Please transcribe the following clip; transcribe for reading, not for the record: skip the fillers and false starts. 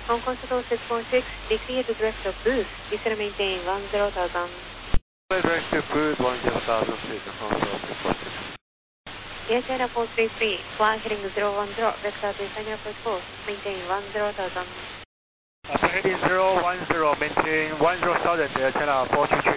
Hong Kong Total 646, declare to direct of booth, Israel maintain 10,000. Direct to booth 10,000, please, Hong Kong 646. Air China 433, fly heading 010, vector to China Airport course, maintain 10,000. Heading 010, maintain 10,000, Air China 433.